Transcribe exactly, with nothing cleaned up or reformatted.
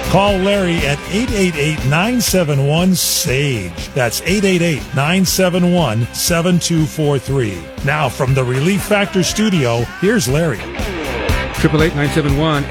Call Larry at eight eight eight, nine seven one, S A G E. That's eight eight eight, nine seven one, seven two four three. Now from the Relief Factor studio, here's Larry. Triple eight nine seven one